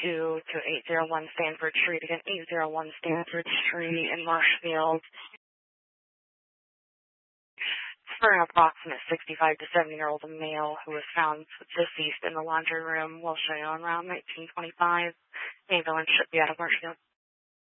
to 801 Stanford Street. Again, 801 Stanford Street in Marshfield. For an approximate 65 to 70-year-old male who was found deceased in the laundry room. We'll show you on around 1925. The ambulance should be out of Marshfield.